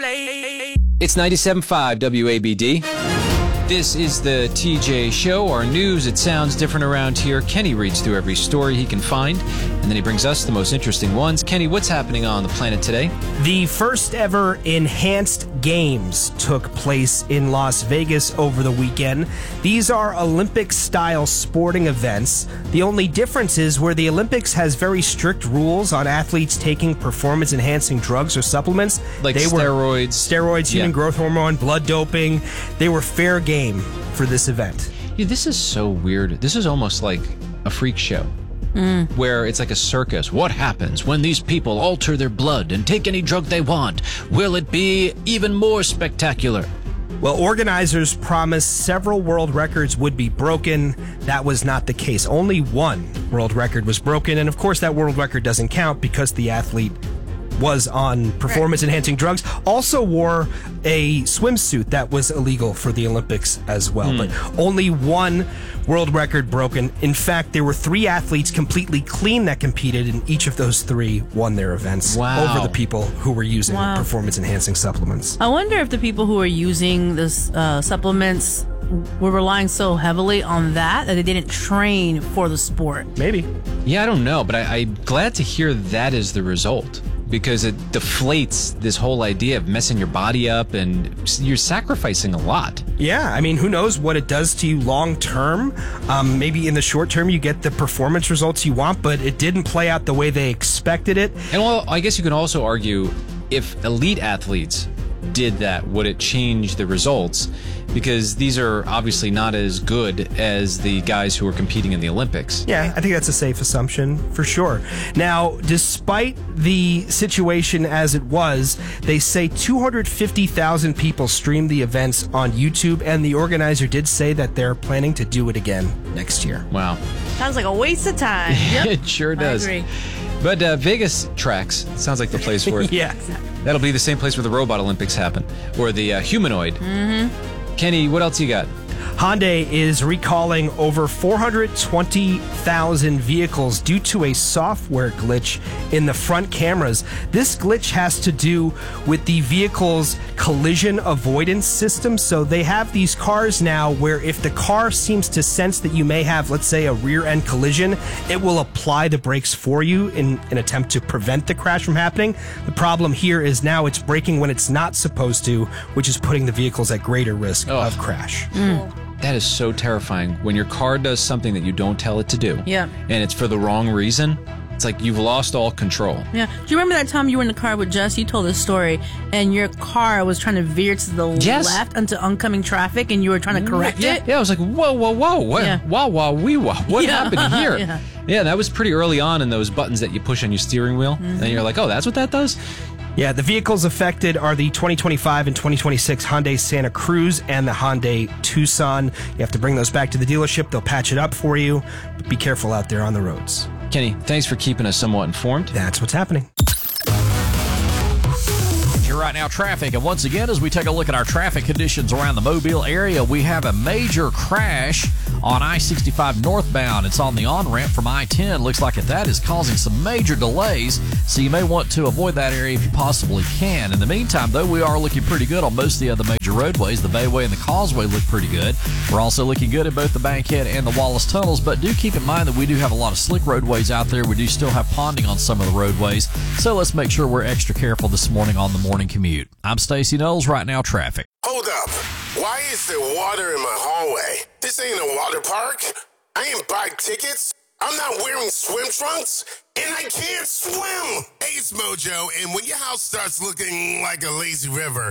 play. It's 97.5 WABD. This is the TJ Show. Our news, it sounds different around here. Kenny reads through every story he can find, and then he brings us the most interesting ones. Kenny, what's happening on the planet today? The first ever enhanced games took place in Las Vegas over the weekend. These are Olympic-style sporting events. The only difference is where the Olympics has very strict rules on athletes taking performance-enhancing drugs or supplements. Like steroids, human growth hormone, blood doping. They were fair game for this event. Yeah, this is so weird. This is almost like a freak show. Where it's like a circus. What happens when these people alter their blood and take any drug they want? Will it be even more spectacular? Well, organizers promised several world records would be broken. That was not the case. Only one world record was broken, and of course that world record doesn't count because the athlete was on performance-enhancing drugs, also wore a swimsuit that was illegal for the Olympics as well. But only one world record broken. In fact, there were 3 athletes completely clean that competed, and each of those 3 won their events over the people who were using performance-enhancing supplements. I wonder if the people who are using this supplements were relying so heavily on that they didn't train for the sport. Maybe. Yeah, I don't know, but I'm glad to hear that is the result, because it deflates this whole idea of messing your body up, and you're sacrificing a lot. Yeah, I mean, who knows what it does to you long term. Maybe in the short term you get the performance results you want, but it didn't play out the way they expected it. And well, I guess you can also argue, if elite athletes did that, would it change the results? Because these are obviously not as good as the guys who are competing in the Olympics. Yeah, I think that's a safe assumption for sure. Now, despite the situation as it was, they say 250,000 people streamed the events on YouTube, and the organizer did say that they're planning to do it again next year. Wow. Sounds like a waste of time. Yep. It sure does. I agree. But Vegas tracks sounds like the place for it. Yeah. That'll be the same place where the Robot Olympics happen, or the humanoid. Kenny, what else you got? Hyundai is recalling over 420,000 vehicles due to a software glitch in the front cameras. This glitch has to do with the vehicle's collision avoidance system. So they have these cars now where if the car seems to sense that you may have, let's say, a rear-end collision, it will apply the brakes for you in an attempt to prevent the crash from happening. The problem here is now it's braking when it's not supposed to, which is putting the vehicles at greater risk of crash. That is so terrifying. When your car does something that you don't tell it to do, and it's for the wrong reason, it's like you've lost all control. Yeah. Do you remember that time you were in the car with Jess? You told this story, and your car was trying to veer to the left into oncoming traffic, and you were trying to correct it? Yeah, I was like, whoa, what? What happened here? Yeah, that was pretty early on in those buttons that you push on your steering wheel, and you're like, oh, that's what that does? Yeah, the vehicles affected are the 2025 and 2026 Hyundai Santa Cruz and the Hyundai Tucson. You have to bring those back to the dealership. They'll patch it up for you. But be careful out there on the roads. Kenny, thanks for keeping us somewhat informed. That's what's happening. You're right now traffic, and once again, as we take a look at our traffic conditions around the Mobile area, we have a major crash on I-65 northbound. It's on the on-ramp from I-10. Looks like that is causing some major delays, so you may want to avoid that area if you possibly can. In the meantime, though, we are looking pretty good on most of the other major roadways. The Bayway and the Causeway look pretty good. We're also looking good at both the Bankhead and the Wallace tunnels, but do keep in mind that we do have a lot of slick roadways out there. We do still have ponding on some of the roadways, so let's make sure we're extra careful this morning on the morning commute. I'm Stacey Knowles. Right now, traffic. Hold up. Why is there water in my hallway? This ain't a water park. I ain't buy tickets. I'm not wearing swim trunks, and I can't swim. Hey, it's Mojo, and when your house starts looking like a lazy river,